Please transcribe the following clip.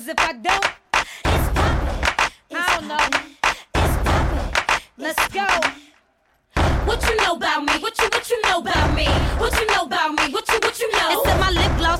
Cause if I don't, It's poppin'. I don't know. It's poppin'. Let's go. What you know about me? What you know about me? What you know about me? What you know? It's in my lip gloss.